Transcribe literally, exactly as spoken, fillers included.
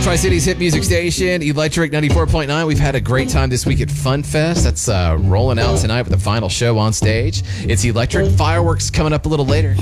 Tri-Cities Hit Music Station, Electric ninety-four point nine. We've had a great time this week at Fun Fest. That's uh, rolling out tonight with the final show on stage. It's Electric Fireworks coming up a little later.